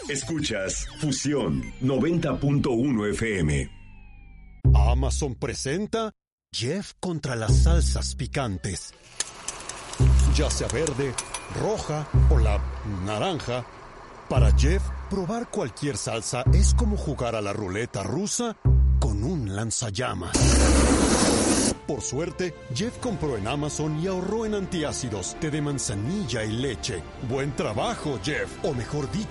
Escuchas Fusión 90.1 FM. Amazon presenta Jeff contra las salsas picantes. Ya sea verde, roja o la naranja, para Jeff, probar cualquier salsa es como jugar a la ruleta rusa con un lanzallamas. Por suerte, Jeff compró en Amazon y ahorró en antiácidos, té de manzanilla y leche. ¡Buen trabajo, Jeff! O mejor dicho,